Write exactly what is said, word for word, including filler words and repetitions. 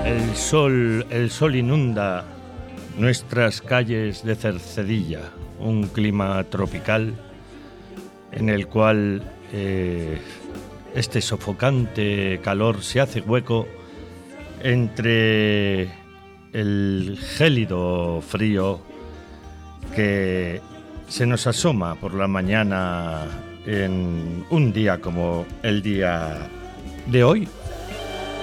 El sol, el sol inunda nuestras calles de Cercedilla, un clima tropical en el cual eh, este sofocante calor se hace hueco entre el gélido frío que se nos asoma por la mañana en un día como el día de hoy,